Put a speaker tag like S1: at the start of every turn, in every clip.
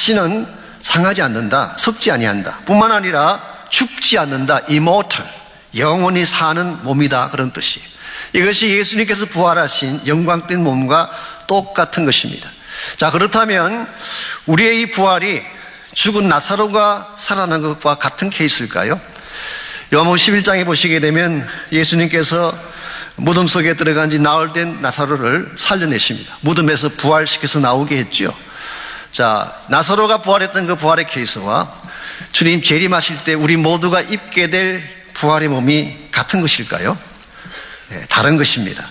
S1: 다시는 상하지 않는다, 썩지 아니한다. 뿐만 아니라 죽지 않는다, immortal, 영원히 사는 몸이다, 그런 뜻이. 이것이 예수님께서 부활하신 영광된 몸과 똑같은 것입니다. 자, 그렇다면 우리의 이 부활이 죽은 나사로가 살아난 것과 같은 케이스일까요? 요한복음 11장에 보시게 되면 예수님께서 무덤 속에 들어간 지 나흘 된 나사로를 살려내십니다. 무덤에서 부활시켜서 나오게 했죠. 자, 나사로가 부활했던 그 부활의 케이스와 주님 재림하실 때 우리 모두가 입게 될 부활의 몸이 같은 것일까요? 네, 다른 것입니다.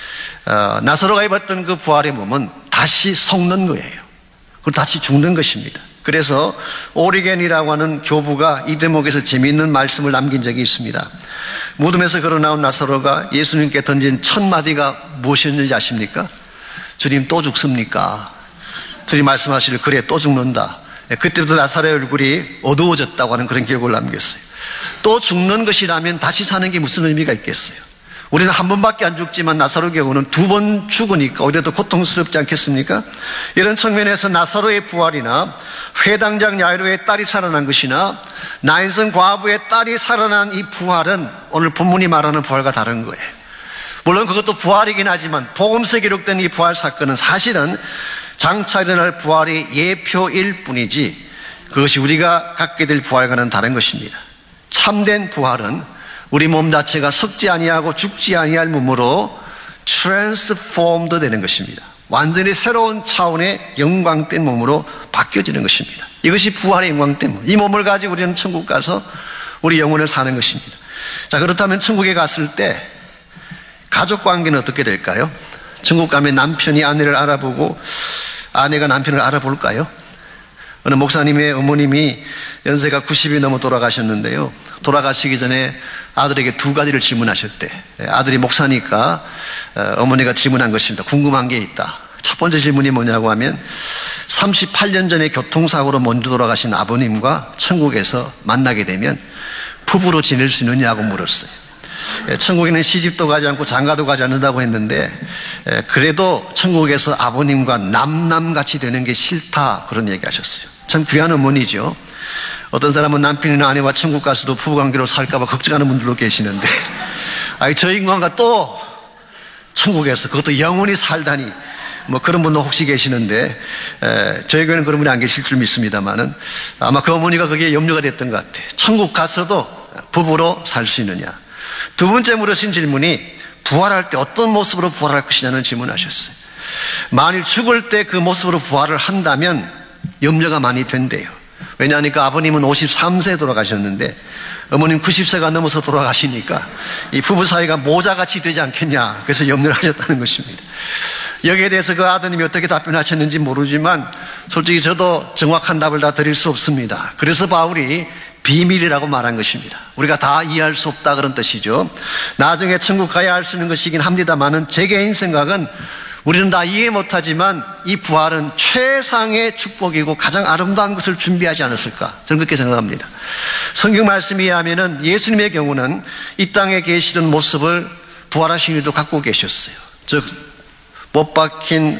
S1: 나사로가 입었던 그 부활의 몸은 다시 속는 거예요. 그리고 다시 죽는 것입니다. 그래서 오리겐이라고 하는 교부가 이 대목에서 재미있는 말씀을 남긴 적이 있습니다. 무덤에서 걸어 나온 나사로가 예수님께 던진 첫 마디가 무엇이었는지 아십니까? 주님 또 죽습니까? 주님 말씀하시길 그래 또 죽는다. 그때부터 나사로의 얼굴이 어두워졌다고 하는 그런 기억을 남겼어요. 또 죽는 것이라면 다시 사는 게 무슨 의미가 있겠어요? 우리는 한 번밖에 안 죽지만 나사로 경우는 두 번 죽으니까 오히려 더 고통스럽지 않겠습니까? 이런 측면에서 나사로의 부활이나 회당장 야이로의 딸이 살아난 것이나 나인성 과부의 딸이 살아난 이 부활은 오늘 본문이 말하는 부활과 다른 거예요. 물론 그것도 부활이긴 하지만 복음서에 기록된 이 부활 사건은 사실은 장차 일어날 부활의 예표일 뿐이지 그것이 우리가 갖게 될 부활과는 다른 것입니다. 참된 부활은 우리 몸 자체가 썩지 아니하고 죽지 아니할 몸으로 transformed 되는 것입니다. 완전히 새로운 차원의 영광된 몸으로 바뀌어지는 것입니다. 이것이 부활의 영광된 몸. 이 몸을 가지고 우리는 천국 가서 우리 영혼을 사는 것입니다. 자, 그렇다면 천국에 갔을 때 가족 관계는 어떻게 될까요? 천국 가면 남편이 아내를 알아보고 아내가 남편을 알아볼까요? 어느 목사님의 어머님이 연세가 90이 넘어 돌아가셨는데요. 돌아가시기 전에 아들에게 두 가지를 질문하셨대. 아들이 목사니까 어머니가 질문한 것입니다. 궁금한 게 있다. 첫 번째 질문이 뭐냐고 하면 38년 전에 교통사고로 먼저 돌아가신 아버님과 천국에서 만나게 되면 부부로 지낼 수 있느냐고 물었어요. 천국에는 시집도 가지 않고 장가도 가지 않는다고 했는데 그래도 천국에서 아버님과 남남같이 되는 게 싫다 그런 얘기 하셨어요. 참 귀한 어머니죠. 어떤 사람은 남편이나 아내와 천국 가서도 부부관계로 살까봐 걱정하는 분들도 계시는데 저 인간과 또 천국에서 그것도 영원히 살다니 뭐 그런 분도 혹시 계시는데 저희 교회는 그런 분이 안 계실 줄 믿습니다만은 아마 그 어머니가 그게 염려가 됐던 것 같아요. 천국 가서도 부부로 살 수 있느냐. 두 번째 물으신 질문이 부활할 때 어떤 모습으로 부활할 것이냐는 질문하셨어요. 만일 죽을 때 그 모습으로 부활을 한다면 염려가 많이 된대요. 왜냐하니까 아버님은 53세에 돌아가셨는데 어머님 90세가 넘어서 돌아가시니까 이 부부 사이가 모자같이 되지 않겠냐 그래서 염려를 하셨다는 것입니다. 여기에 대해서 그 아드님이 어떻게 답변하셨는지 모르지만 솔직히 저도 정확한 답을 다 드릴 수 없습니다. 그래서 바울이 비밀이라고 말한 것입니다. 우리가 다 이해할 수 없다 그런 뜻이죠. 나중에 천국 가야 할 수 있는 것이긴 합니다만은 제 개인 생각은 우리는 다 이해 못하지만 이 부활은 최상의 축복이고 가장 아름다운 것을 준비하지 않았을까 저는 그렇게 생각합니다. 성경 말씀에 의하면 예수님의 경우는 이 땅에 계시던 모습을 부활하신 이도 갖고 계셨어요. 즉 못 박힌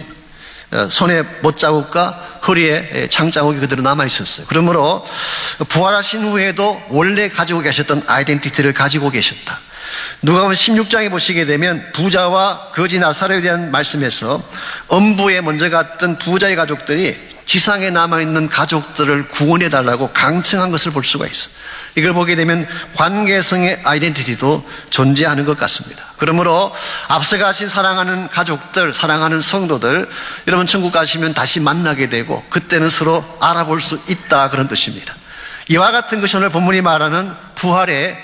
S1: 손에 못자국과 허리에 창자국이 그대로 남아있었어요. 그러므로 부활하신 후에도 원래 가지고 계셨던 아이덴티티를 가지고 계셨다. 누가복음 16장에 보시게 되면 부자와 거지 나사로에 대한 말씀에서 엄부에 먼저 갔던 부자의 가족들이 지상에 남아있는 가족들을 구원해달라고 강청한 것을 볼 수가 있어요. 이걸 보게 되면 관계성의 아이덴티티도 존재하는 것 같습니다. 그러므로 앞서 가신 사랑하는 가족들, 사랑하는 성도들, 여러분 천국 가시면 다시 만나게 되고 그때는 서로 알아볼 수 있다 그런 뜻입니다. 이와 같은 것이 오늘 본문이 말하는 부활의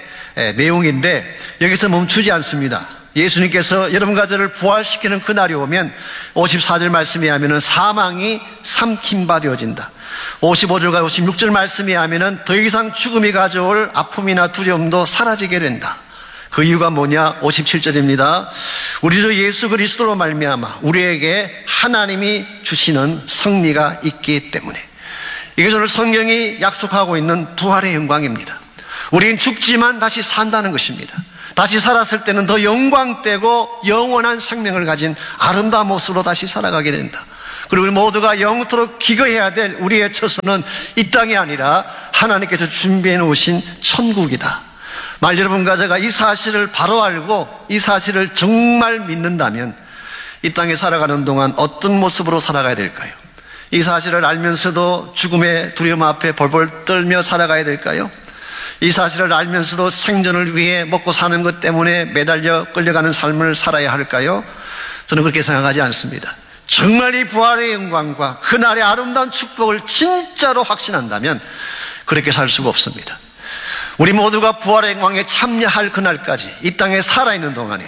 S1: 내용인데 여기서 멈추지 않습니다. 예수님께서 여러분과 저를 부활시키는 그날이 오면 54절 말씀에 하면은 사망이 삼킴바 되어진다. 55절과 56절 말씀에 하면은 더 이상 죽음이 가져올 아픔이나 두려움도 사라지게 된다. 그 이유가 뭐냐? 57절입니다. 우리 주 예수 그리스도로 말미암아 우리에게 하나님이 주시는 승리가 있기 때문에. 이게 오늘 성경이 약속하고 있는 부활의 영광입니다. 우리는 죽지만 다시 산다는 것입니다. 다시 살았을 때는 더 영광되고 영원한 생명을 가진 아름다운 모습으로 다시 살아가게 된다. 그리고 우리 모두가 영토록 기거해야 될 우리의 처소는 이 땅이 아니라 하나님께서 준비해 놓으신 천국이다. 만일 여러분과 제가 이 사실을 바로 알고 이 사실을 정말 믿는다면 이 땅에 살아가는 동안 어떤 모습으로 살아가야 될까요? 이 사실을 알면서도 죽음의 두려움 앞에 벌벌 떨며 살아가야 될까요? 이 사실을 알면서도 생존을 위해 먹고 사는 것 때문에 매달려 끌려가는 삶을 살아야 할까요? 저는 그렇게 생각하지 않습니다. 정말 이 부활의 영광과 그날의 아름다운 축복을 진짜로 확신한다면 그렇게 살 수가 없습니다. 우리 모두가 부활의 영광에 참여할 그날까지 이 땅에 살아있는 동안에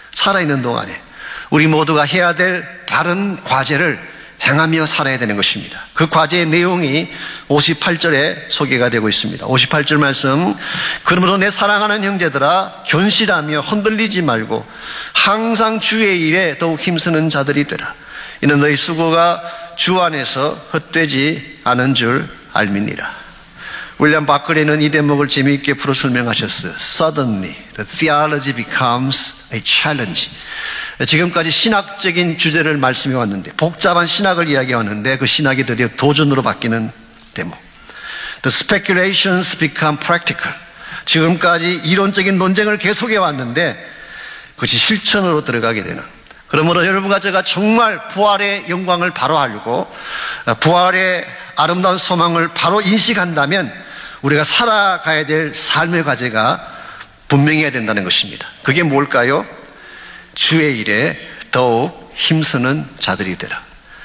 S1: 우리 모두가 해야 될 바른 과제를 행하며 살아야 되는 것입니다. 그 과제의 내용이 58절에 소개가 되고 있습니다. 58절 말씀, 그러므로 내 사랑하는 형제들아 견실하며 흔들리지 말고 항상 주의 일에 더욱 힘쓰는 자들이 되라. 이는 너희 수고가 주 안에서 헛되지 않은 줄 알미니라. 윌리엄 바클리는 이 대목을 재미있게 풀어 설명하셨어요. Suddenly the theology becomes a challenge. 지금까지 신학적인 주제를 말씀해 왔는데, 복잡한 신학을 이야기해 왔는데 그 신학이 드디어 도전으로 바뀌는 대목. The speculations become practical. 지금까지 이론적인 논쟁을 계속해 왔는데 그것이 실천으로 들어가게 되는. 그러므로 여러분과 제가 정말 부활의 영광을 바로 알고 부활의 아름다운 소망을 바로 인식한다면 우리가 살아가야 될 삶의 과제가 분명해야 된다는 것입니다. 그게 뭘까요? 주의 일에 더욱 힘쓰는 자들이 되라.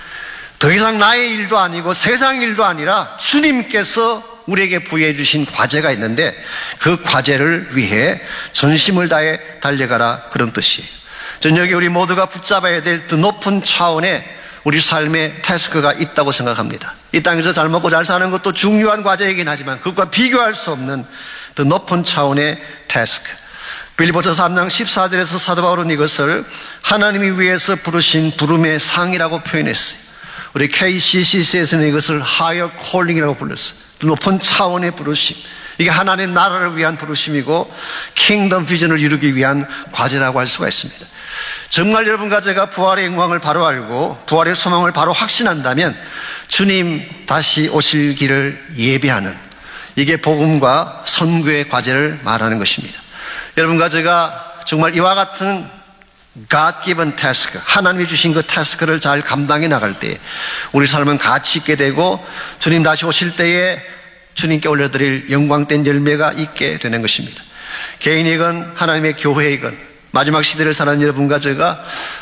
S1: 더 이상 나의 일도 아니고 세상 일도 아니라 주님께서 우리에게 부여해 주신 과제가 있는데 그 과제를 위해 전심을 다해 달려가라, 그런 뜻이에요. 저녁에 우리 모두가 붙잡아야 될 더 높은 차원의 우리 삶의 태스크가 있다고 생각합니다. 이 땅에서 잘 먹고 잘 사는 것도 중요한 과제이긴 하지만 그것과 비교할 수 없는 더 높은 차원의 태스크. 빌립보서 3장 14절에서 사도 바울은 이것을 하나님이 위해서 부르신 부름의 상이라고 표현했어요. 우리 KCCC에서는 이것을 higher calling이라고 불렀어요. 더 높은 차원의 부르심. 이게 하나님 나라를 위한 부르심이고 킹덤 비전을 이루기 위한 과제라고 할 수가 있습니다. 정말 여러분과 제가 부활의 영광을 바로 알고 부활의 소망을 바로 확신한다면 주님 다시 오실 길을 예비하는, 이게 복음과 선교의 과제를 말하는 것입니다. 여러분과 제가 정말 이와 같은 God-given task, 하나님이 주신 그 태스크를 잘 감당해 나갈 때 우리 삶은 가치 있게 되고 주님 다시 오실 때에 주님께 올려드릴 영광된 열매가 있게 되는 것입니다. 개인이건 하나님의 교회이건 마지막 시대를 사는 여러분과 제가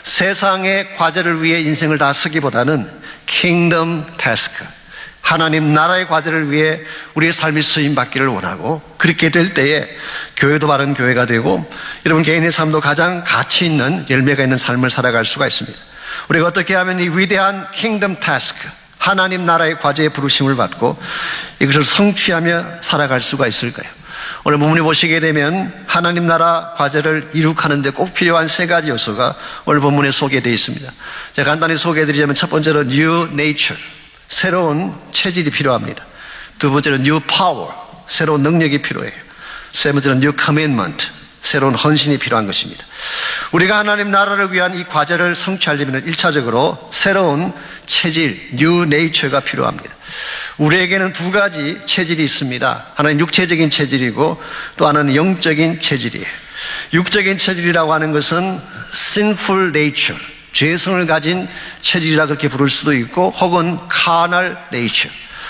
S1: 세상의 과제를 위해 인생을 다 쓰기보다는 킹덤 태스크, 하나님 나라의 과제를 위해 우리의 삶이 쓰임받기를 원하고, 그렇게 될 때에 교회도 바른 교회가 되고 여러분 개인의 삶도 가장 가치 있는 열매가 있는 삶을 살아갈 수가 있습니다. 우리가 어떻게 하면 이 위대한 킹덤 태스크, 하나님 나라의 과제에 부르심을 받고 이것을 성취하며 살아갈 수가 있을까요? 오늘 본문에 보시게 되면 하나님 나라 과제를 이룩하는 데 꼭 필요한 세 가지 요소가 오늘 본문에 소개되어 있습니다. 제가 간단히 소개해드리자면 첫 번째로 new nature, 새로운 체질이 필요합니다. 두 번째로 new power, 새로운 능력이 필요해요. 세 번째는 new commandment, 새로운 헌신이 필요한 것입니다. 우리가 하나님 나라를 위한 이 과제를 성취하려면 1차적으로 새로운 체질, new nature가 필요합니다. 우리에게는 두 가지 체질이 있습니다. 하나는 육체적인 체질이고 또 하나는 영적인 체질이에요. 육적인 체질이라고 하는 것은 sinful nature, 죄성을 가진 체질이라 그렇게 부를 수도 있고, 혹은 carnal nature,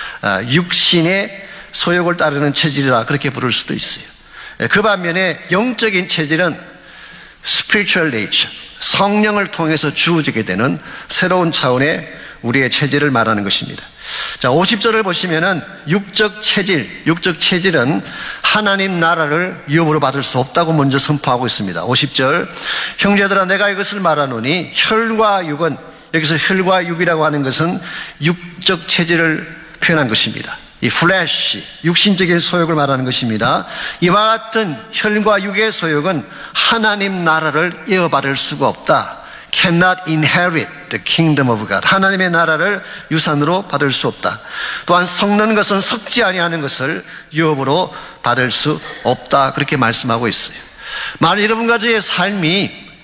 S1: 육신의 소욕을 따르는 체질이라 그렇게 부를 수도 있어요. 그 반면에 영적인 체질은 spiritual nature, 성령을 통해서 주어지게 되는 새로운 차원의 우리의 체질을 말하는 것입니다. 자, 50절을 보시면은 육적 체질은 하나님 나라를 유업으로 받을 수 없다고 먼저 선포하고 있습니다. 50절, 형제들아 내가 이것을 말하노니 혈과 육은, 여기서 혈과 육이라고 하는 것은 육적 체질을 표현한 것입니다. 이 플래시, 육신적인 소욕을 말하는 것입니다. 이와 같은 혈과 육의 소욕은 하나님 나라를 이어받을 수가 없다. Cannot inherit the kingdom of God. 하나님의 나라를 유산으로 받을 수 없다. 또한 섞는 것은 섞지 아니하는 것을 유업으로 받을 수 없다. 그렇게 말씀하고 있어요. 만일 여러분과 저의 삶이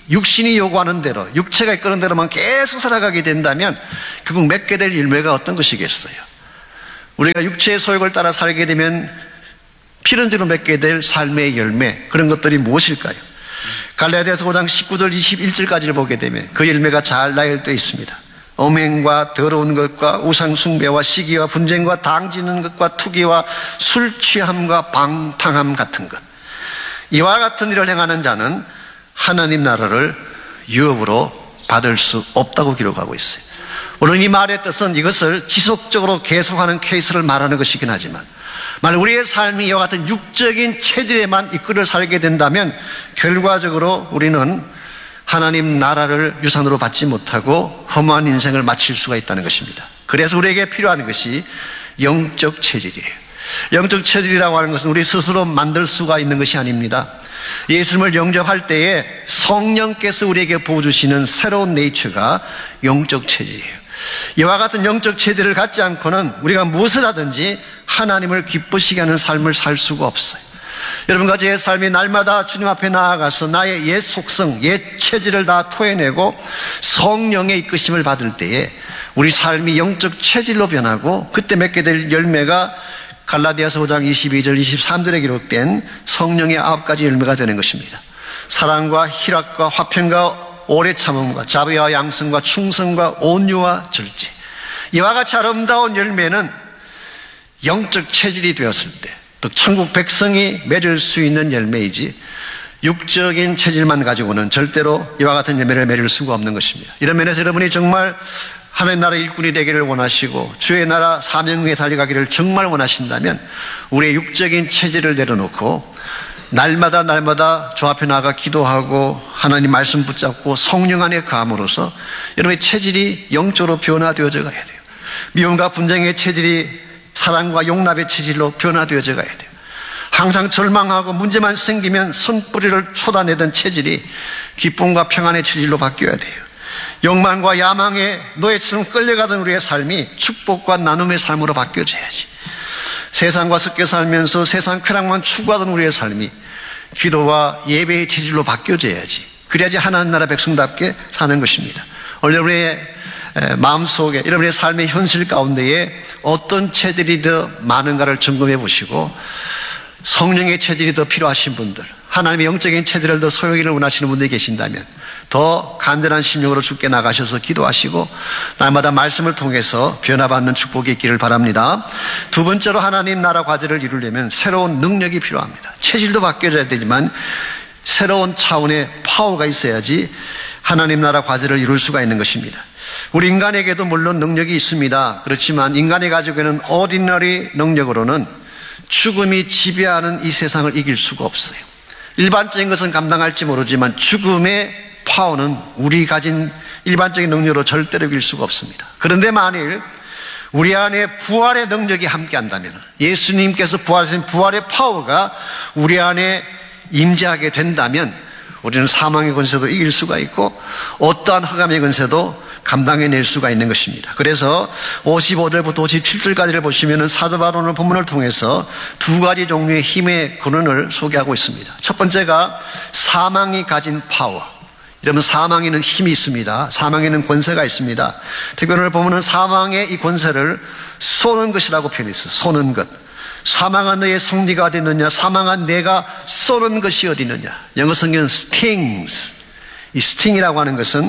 S1: 육신이 요구하는 대로, 육체가 이끄는 대로만 계속 살아가게 된다면 결국 맺게 될 열매가 어떤 것이겠어요? 우리가 육체의 소욕을 따라 살게 되면 피렌즈로 맺게 될 삶의 열매, 그런 것들이 무엇일까요? 갈라디아서 5장 19절 21절까지를 보게 되면 그 열매가 잘 나열되어 있습니다. 음행과 더러운 것과 우상숭배와 시기와 분쟁과 당지는 것과 투기와 술 취함과 방탕함 같은 것, 이와 같은 일을 행하는 자는 하나님 나라를 유업으로 받을 수 없다고 기록하고 있어요. 물론 이 말의 뜻은 이것을 지속적으로 계속하는 케이스를 말하는 것이긴 하지만, 만약 우리의 삶이 이와 같은 육적인 체질에만 이끌어 살게 된다면 결과적으로 우리는 하나님 나라를 유산으로 받지 못하고 허무한 인생을 마칠 수가 있다는 것입니다. 그래서 우리에게 필요한 것이 영적 체질이에요. 영적 체질이라고 하는 것은 우리 스스로 만들 수가 있는 것이 아닙니다. 예수님을 영접할 때에 성령께서 우리에게 부어주시는 새로운 네이처가 영적 체질이에요. 이와 같은 영적 체질을 갖지 않고는 우리가 무엇을 하든지 하나님을 기쁘시게 하는 삶을 살 수가 없어요. 여러분과 제 삶이 날마다 주님 앞에 나아가서 나의 옛 속성, 옛 체질을 다 토해내고 성령의 이끄심을 받을 때에 우리 삶이 영적 체질로 변하고, 그때 맺게 될 열매가 갈라디아서 5장 22절 23절에 기록된 성령의 9가지 열매가 되는 것입니다. 사랑과 희락과 화평과 오래 참음과 자비와 양성과 충성과 온유와 절제, 이와 같이 아름다운 열매는 영적 체질이 되었을 때, 또 천국 백성이 맺을 수 있는 열매이지 육적인 체질만 가지고는 절대로 이와 같은 열매를 맺을 수가 없는 것입니다. 이런 면에서 여러분이 정말 하나님 나라 일꾼이 되기를 원하시고 주의 나라 사명에 달려가기를 정말 원하신다면 우리의 육적인 체질을 내려놓고 날마다 주 앞에 나가 기도하고 하나님 말씀 붙잡고 성령 안에 거함으로써 여러분의 체질이 영적으로 변화되어져 가야 돼요. 미움과 분쟁의 체질이 사랑과 용납의 체질로 변화되어져 가야 돼요. 항상 절망하고 문제만 생기면 선뿌리를 쏟아내던 체질이 기쁨과 평안의 체질로 바뀌어야 돼요. 욕망과 야망의 노예처럼 끌려가던 우리의 삶이 축복과 나눔의 삶으로 바뀌어져야지. 세상과 섞여 살면서 세상 쾌락만 추구하던 우리의 삶이 기도와 예배의 체질로 바뀌어져야지. 그래야지 하나님 나라 백성답게 사는 것입니다. 오늘 우리의 마음속에, 여러분의 삶의 현실 가운데에 어떤 체질이 더 많은가를 점검해 보시고, 성령의 체질이 더 필요하신 분들, 하나님의 영적인 체질을 더 소유하기를 원하시는 분들이 계신다면 더 간절한 심령으로 주께 나가셔서 기도하시고 날마다 말씀을 통해서 변화받는 축복이 있기를 바랍니다. 두 번째로 하나님 나라 과제를 이루려면 새로운 능력이 필요합니다. 체질도 바뀌어져야 되지만 새로운 차원의 파워가 있어야지 하나님 나라 과제를 이룰 수가 있는 것입니다. 우리 인간에게도 물론 능력이 있습니다. 그렇지만 인간이 가지고 있는 ordinary 능력으로는 죽음이 지배하는 이 세상을 이길 수가 없어요. 일반적인 것은 감당할지 모르지만 죽음의 파워는 우리 가진 일반적인 능력으로 절대로 이길 수가 없습니다. 그런데 만일 우리 안에 부활의 능력이 함께 한다면, 예수님께서 부활하신 부활의 파워가 우리 안에 임재하게 된다면 우리는 사망의 권세도 이길 수가 있고 어떠한 흑암의 권세도 감당해낼 수가 있는 것입니다. 그래서 55절부터 57절까지를 보시면 사도 바울은 본문을 통해서 두 가지 종류의 힘의 근원을 소개하고 있습니다. 첫 번째가 사망이 가진 파워. 여러분, 사망에는 힘이 있습니다. 사망에는 권세가 있습니다. 특히 오늘 보면은 사망의 이 권세를 쏘는 것이라고 표현했어요. 쏘는 것. 사망한 너의 승리가 어디 있느냐? 사망한 내가 쏘는 것이 어디 있느냐? 영어 성경은 stings. 이 sting이라고 하는 것은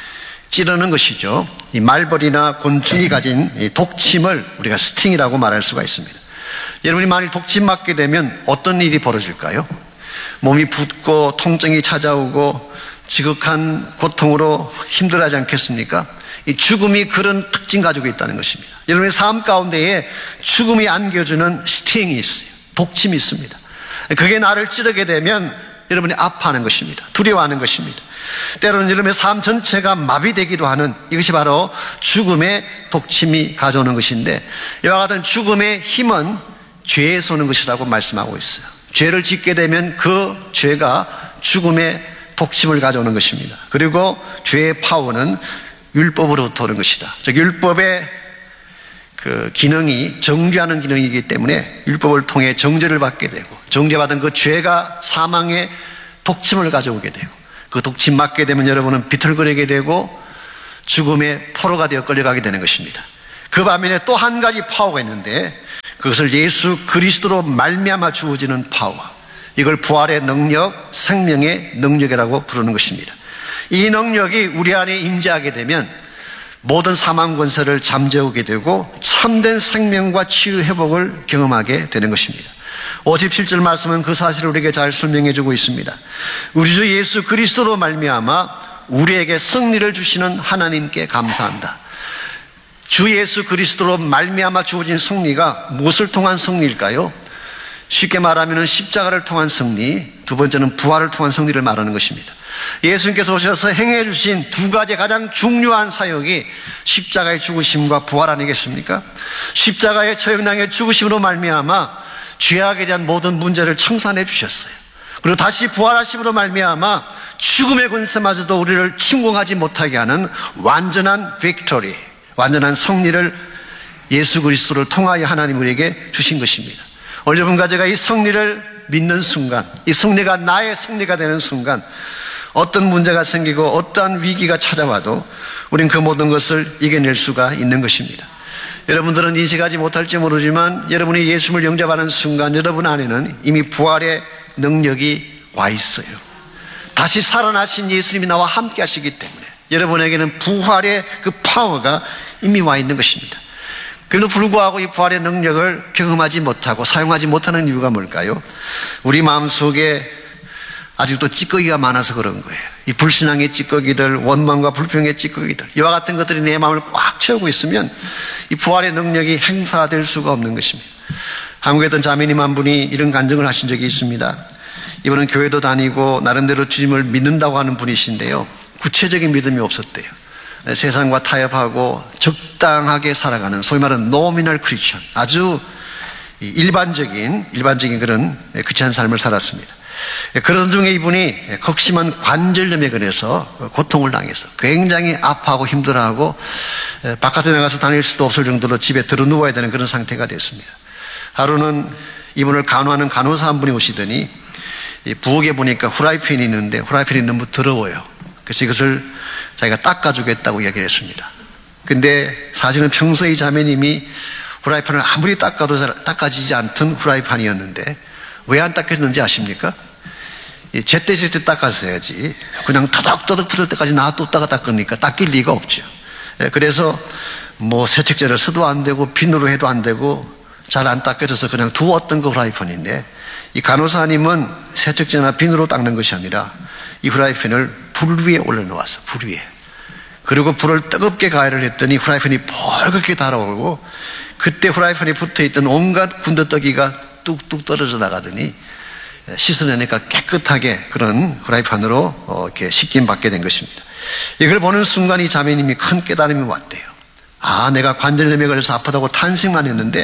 S1: 찌르는 것이죠. 이 말벌이나 곤충이 가진 이 독침을 우리가 스팅이라고 말할 수가 있습니다. 여러분이 만일 독침 맞게 되면 어떤 일이 벌어질까요? 몸이 붓고 통증이 찾아오고 지극한 고통으로 힘들어하지 않겠습니까? 이 죽음이 그런 특징 가지고 있다는 것입니다. 여러분의 삶 가운데에 죽음이 안겨주는 스팅이 있어요. 독침이 있습니다. 그게 나를 찌르게 되면 여러분이 아파하는 것입니다. 두려워하는 것입니다. 때로는 여러분의 삶 전체가 마비되기도 하는, 이것이 바로 죽음의 독침이 가져오는 것인데, 이와 같은 죽음의 힘은 죄에 쏘는 것이라고 말씀하고 있어요. 죄를 짓게 되면 그 죄가 죽음의 독침을 가져오는 것입니다. 그리고 죄의 파워는 율법으로부터 오는 것이다. 즉 율법의 그 기능이 정죄하는 기능이기 때문에 율법을 통해 정죄를 받게 되고, 정죄받은 그 죄가 사망의 독침을 가져오게 되고, 그 독침 맞게 되면 여러분은 비틀거리게 되고 죽음의 포로가 되어 끌려가게 되는 것입니다. 그 반면에 또 한 가지 파워가 있는데 그것을 예수 그리스도로 말미암아 주어지는 파워, 이걸 부활의 능력, 생명의 능력이라고 부르는 것입니다. 이 능력이 우리 안에 임재하게 되면 모든 사망 권세를 잠재우게 되고 참된 생명과 치유 회복을 경험하게 되는 것입니다. 57절 말씀은 그 사실을 우리에게 잘 설명해 주고 있습니다. 우리 주 예수 그리스도로 말미암아 우리에게 승리를 주시는 하나님께 감사한다. 주 예수 그리스도로 말미암아 주어진 승리가 무엇을 통한 승리일까요? 쉽게 말하면 십자가를 통한 승리, 두 번째는 부활을 통한 승리를 말하는 것입니다. 예수님께서 오셔서 행해 주신 두 가지 가장 중요한 사역이 십자가의 죽으심과 부활 아니겠습니까? 십자가의 처형당의 죽으심으로 말미암아 죄악에 대한 모든 문제를 청산해 주셨어요. 그리고 다시 부활하심으로 말미암아 죽음의 권세마저도 우리를 침공하지 못하게 하는 완전한 빅토리, 완전한 승리를 예수 그리스도를 통하여 하나님 우리에게 주신 것입니다. 오늘 여러분과 제가 이 승리를 믿는 순간, 이 승리가 나의 승리가 되는 순간 어떤 문제가 생기고 어떠한 위기가 찾아와도 우린 그 모든 것을 이겨낼 수가 있는 것입니다. 여러분들은 인식하지 못할지 모르지만 여러분이 예수를 영접하는 순간 여러분 안에는 이미 부활의 능력이 와 있어요. 다시 살아나신 예수님이 나와 함께 하시기 때문에 여러분에게는 부활의 그 파워가 이미 와 있는 것입니다. 그래도 불구하고 이 부활의 능력을 경험하지 못하고 사용하지 못하는 이유가 뭘까요? 우리 마음속에 아직도 찌꺼기가 많아서 그런 거예요. 이 불신앙의 찌꺼기들, 원망과 불평의 찌꺼기들, 이와 같은 것들이 내 마음을 꽉 채우고 있으면 이 부활의 능력이 행사될 수가 없는 것입니다. 한국에 있던 자매님 한 분이 이런 간증을 하신 적이 있습니다. 이분은 교회도 다니고 나름대로 주님을 믿는다고 하는 분이신데요, 구체적인 믿음이 없었대요. 세상과 타협하고 적당하게 살아가는 소위 말하는 노미널 크리스천, 아주 일반적인 그런 크리스천 삶을 살았습니다. 그런 중에 이분이 극심한 관절염에 걸려서 고통을 당해서 굉장히 아파하고 힘들어하고 바깥에 나가서 다닐 수도 없을 정도로 집에 들어 누워야 되는 그런 상태가 됐습니다. 하루는 이분을 간호하는 간호사 한 분이 오시더니 부엌에 보니까 후라이팬이 있는데 후라이팬이 너무 더러워요. 그래서 이것을 자기가 닦아주겠다고 이야기를 했습니다. 근데 사실은 평소에 이 자매님이 후라이팬을 아무리 닦아도 잘 닦아지지 않던 후라이팬이었는데 왜 안 닦여졌는지 아십니까? 제때제때 닦았어야지 그냥 터덕터덕 들을 때까지 놔뒀다가 닦으니까 닦일 리가 없죠. 그래서 뭐 세척제를 써도 안 되고 비누로 해도 안 되고 잘 안 닦여져서 그냥 두었던 그 후라이팬인데, 이 간호사님은 세척제나 비누로 닦는 것이 아니라 이 후라이팬을 불 위에 올려놓았어. 불 위에. 그리고 불을 뜨겁게 가열을 했더니 후라이팬이 벌겋게 달아오르고 그때 후라이팬에 붙어있던 온갖 군더더기가 뚝뚝 떨어져 나가더니 씻어내니까 깨끗하게 그런 후라이팬으로 이렇게 씻김 받게 된 것입니다. 이걸 보는 순간 이 자매님이 큰 깨달음이 왔대요. 아, 내가 관절염에 걸려서 아프다고 탄식만 했는데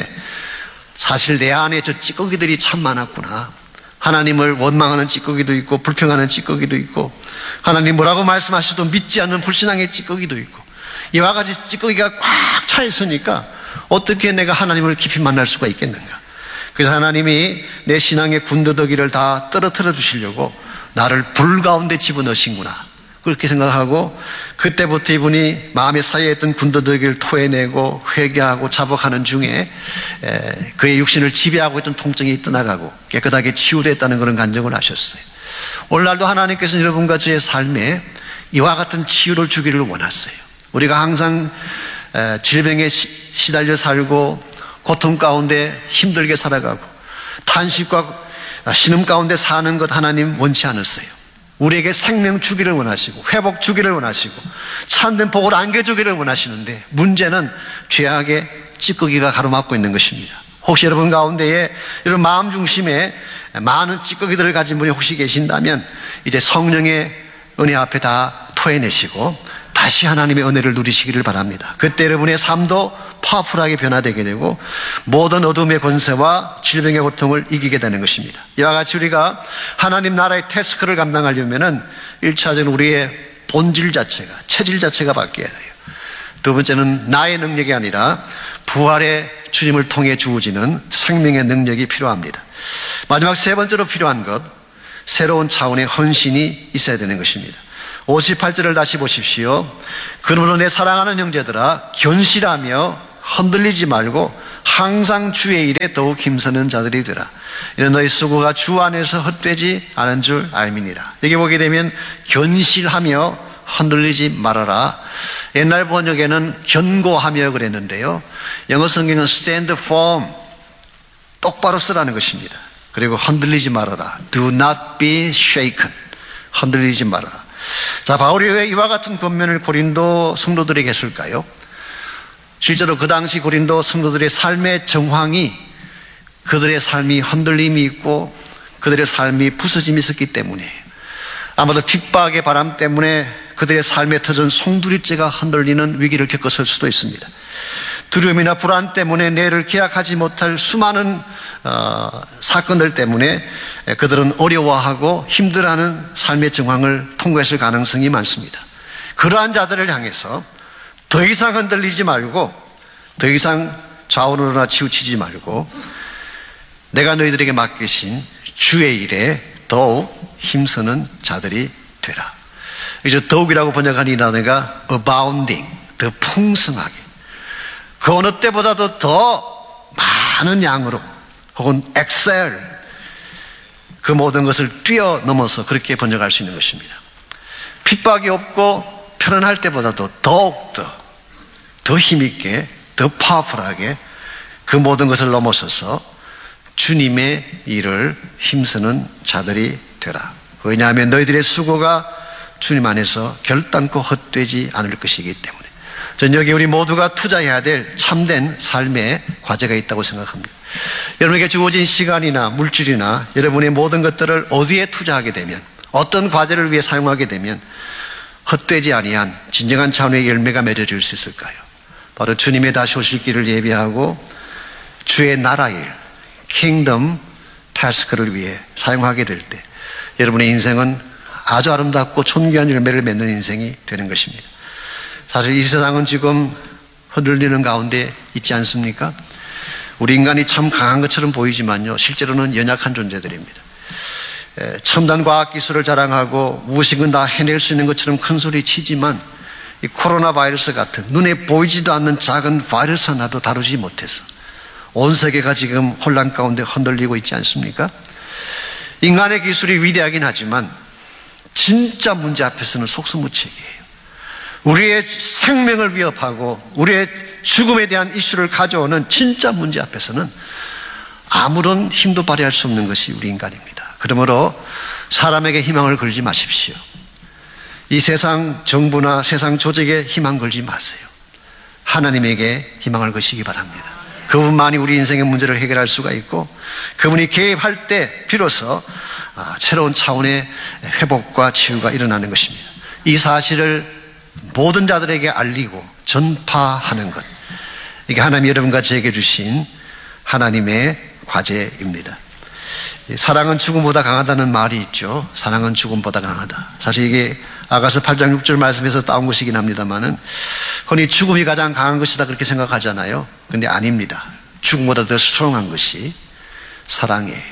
S1: 사실 내 안에 저 찌꺼기들이 참 많았구나. 하나님을 원망하는 찌꺼기도 있고 불평하는 찌꺼기도 있고 하나님 뭐라고 말씀하셔도 믿지 않는 불신앙의 찌꺼기도 있고 이와 같이 찌꺼기가 꽉 차 있으니까 어떻게 내가 하나님을 깊이 만날 수가 있겠는가. 그래서 하나님이 내 신앙의 군더더기를 다 떨어뜨려 주시려고 나를 불 가운데 집어넣으신구나, 그렇게 생각하고 그때부터 이분이 마음에 쌓여있던 군더더기를 토해내고 회개하고 자복하는 중에 그의 육신을 지배하고 있던 통증이 떠나가고 깨끗하게 치유됐다는 그런 간증을 하셨어요. 오늘날도 하나님께서는 여러분과 저의 삶에 이와 같은 치유를 주기를 원하세요. 우리가 항상 질병에 시달려 살고 고통 가운데 힘들게 살아가고 탄식과 신음 가운데 사는 것 하나님 원치 않으세요. 우리에게 생명 주기를 원하시고 회복 주기를 원하시고 참된 복을 안겨주기를 원하시는데 문제는 죄악의 찌꺼기가 가로막고 있는 것입니다. 혹시 여러분 가운데에 이런 마음 중심에 많은 찌꺼기들을 가진 분이 혹시 계신다면 이제 성령의 은혜 앞에 다 토해내시고 다시 하나님의 은혜를 누리시기를 바랍니다. 그때 여러분의 삶도 파워풀하게 변화되게 되고 모든 어둠의 권세와 질병의 고통을 이기게 되는 것입니다. 이와 같이 우리가 하나님 나라의 태스크를 감당하려면은 1차적으로 우리의 본질 자체가, 체질 자체가 바뀌어야 돼요. 두 번째는 나의 능력이 아니라 부활의 주님을 통해 주어지는 생명의 능력이 필요합니다. 마지막 세 번째로 필요한 것, 새로운 차원의 헌신이 있어야 되는 것입니다. 58절을 다시 보십시오. 그러므로 내 사랑하는 형제들아 견실하며 흔들리지 말고 항상 주의 일에 더욱 힘쓰는 자들이 되라. 이는 너희 수고가 주 안에서 헛되지 않은 줄 알미니라. 여기 보게 되면 견실하며 흔들리지 말아라. 옛날 번역에는 견고하며 그랬는데요, 영어 성경은 stand firm, 똑바로 쓰라는 것입니다. 그리고 흔들리지 말아라. Do not be shaken. 흔들리지 말아라. 자, 바울이 왜 이와 같은 권면을 고린도 성도들에게 했을까요? 실제로 그 당시 고린도 성도들의 삶의 정황이, 그들의 삶이 흔들림이 있고 그들의 삶이 부서짐이 있었기 때문에, 아마도 핍박의 바람 때문에 그들의 삶에 터진 송두리째가 흔들리는 위기를 겪었을 수도 있습니다. 두려움이나 불안 때문에 내일을 기약하지 못할 수많은 사건들 때문에 그들은 어려워하고 힘들어하는 삶의 정황을 통과했을 가능성이 많습니다. 그러한 자들을 향해서 더 이상 흔들리지 말고, 더 이상 좌우로나 치우치지 말고 내가 너희들에게 맡기신 주의 일에 더욱 힘쓰는 자들이 되라. 이제 더욱이라고 번역한 이 단어가 abounding, 더 풍성하게, 그 어느 때보다도 더 많은 양으로, 혹은 excel, 그 모든 것을 뛰어넘어서 그렇게 번역할 수 있는 것입니다. 핍박이 없고 편안할 때보다도 더욱더 더 힘있게, 더 파워풀하게 그 모든 것을 넘어서서 주님의 일을 힘쓰는 자들이 되라. 왜냐하면 너희들의 수고가 주님 안에서 결단코 헛되지 않을 것이기 때문에. 저는 여기 우리 모두가 투자해야 될 참된 삶의 과제가 있다고 생각합니다. 여러분에게 주어진 시간이나 물질이나 여러분의 모든 것들을 어디에 투자하게 되면, 어떤 과제를 위해 사용하게 되면 헛되지 아니한 진정한 차원의 열매가 맺어질 수 있을까요? 바로 주님의 다시 오실 길을 예비하고 주의 나라 일, 킹덤 타스크를 위해 사용하게 될 때 여러분의 인생은 아주 아름답고 존귀한 열매를 맺는 인생이 되는 것입니다. 사실 이 세상은 지금 흔들리는 가운데 있지 않습니까? 우리 인간이 참 강한 것처럼 보이지만요, 실제로는 연약한 존재들입니다. 첨단 과학기술을 자랑하고 무엇이든 다 해낼 수 있는 것처럼 큰 소리 치지만 이 코로나 바이러스 같은 눈에 보이지도 않는 작은 바이러스 하나도 다루지 못해서 온 세계가 지금 혼란 가운데 흔들리고 있지 않습니까? 인간의 기술이 위대하긴 하지만 진짜 문제 앞에서는 속수무책이에요. 우리의 생명을 위협하고 우리의 죽음에 대한 이슈를 가져오는 진짜 문제 앞에서는 아무런 힘도 발휘할 수 없는 것이 우리 인간입니다. 그러므로 사람에게 희망을 걸지 마십시오. 이 세상 정부나 세상 조직에 희망 걸지 마세요. 하나님에게 희망을 거시기 바랍니다. 그분만이 우리 인생의 문제를 해결할 수가 있고, 그분이 개입할 때 비로소 새로운 차원의 회복과 치유가 일어나는 것입니다. 이 사실을 모든 자들에게 알리고 전파하는 것, 이게 하나님이 여러분과 제게 주신 하나님의 과제입니다. 사랑은 죽음보다 강하다는 말이 있죠. 사랑은 죽음보다 강하다. 사실 이게 아가서 8장 6절 말씀에서 따온 것이긴 합니다만은, 흔히 죽음이 가장 강한 것이다 그렇게 생각하잖아요. 근데 아닙니다. 죽음보다 더 스트롱한 것이 사랑이에요.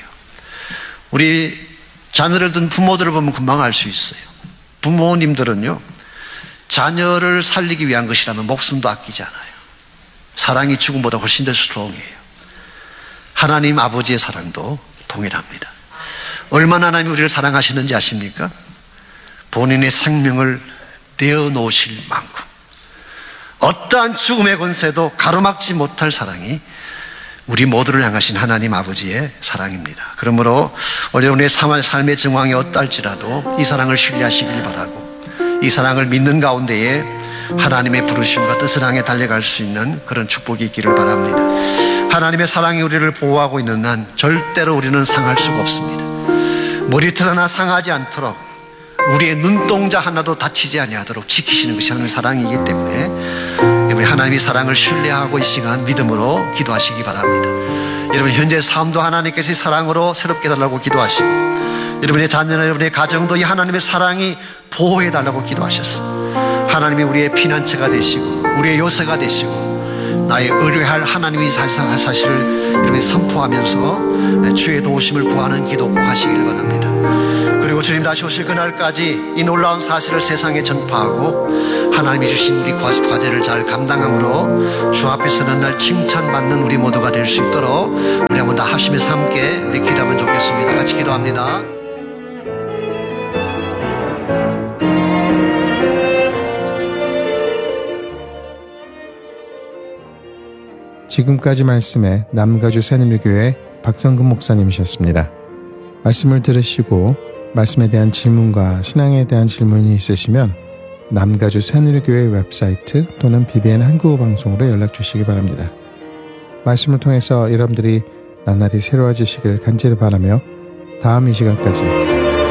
S1: 우리 자녀를 둔 부모들을 보면 금방 알 수 있어요. 부모님들은요, 자녀를 살리기 위한 것이라면 목숨도 아끼지 않아요. 사랑이 죽음보다 훨씬 더 스트롱해요. 하나님 아버지의 사랑도 동일합니다. 얼마나 하나님이 우리를 사랑하시는지 아십니까? 본인의 생명을 내어놓으실 만큼 어떠한 죽음의 권세도 가로막지 못할 사랑이 우리 모두를 향하신 하나님 아버지의 사랑입니다. 그러므로 여러분의 삶의 정황이 어떨지라도 이 사랑을 신뢰하시길 바라고, 이 사랑을 믿는 가운데에 하나님의 부르심과 뜻을 향해 달려갈 수 있는 그런 축복이 있기를 바랍니다. 하나님의 사랑이 우리를 보호하고 있는 한 절대로 우리는 상할 수가 없습니다. 머리털 하나 상하지 않도록, 우리의 눈동자 하나도 다치지 아니하도록 지키시는 것이 하나님의 사랑이기 때문에 우리 하나님의 사랑을 신뢰하고 이 시간 믿음으로 기도하시기 바랍니다. 여러분 현재 삶도 하나님께서 사랑으로 새롭게 해달라고 기도하시고, 여러분의 자녀나 여러분의 가정도 이 하나님의 사랑이 보호해달라고 기도하셨습니다. 하나님이 우리의 피난처가 되시고 우리의 요새가 되시고 나의 의뢰할 하나님의 사실을 여러분이 선포하면서 주의 도우심을 구하는 기도 꼭 하시길 바랍니다. 그리고 주님 다시 오실 그날까지 이 놀라운 사실을 세상에 전파하고 하나님이 주신 우리 과제를 잘 감당함으로 주 앞에 서는 날 칭찬받는 우리 모두가 될 수 있도록 우리 한번 다 합심해서 함께 우리 기도하면 좋겠습니다. 같이 기도합니다.
S2: 지금까지 말씀에 남가주 새누리교회 박성근 목사님이셨습니다. 말씀을 들으시고 말씀에 대한 질문과 신앙에 대한 질문이 있으시면 남가주 새누리교회 웹사이트 또는 BBN 한국어 방송으로 연락 주시기 바랍니다. 말씀을 통해서 여러분들이 나날이 새로워지시길 간절히 바라며 다음 이 시간까지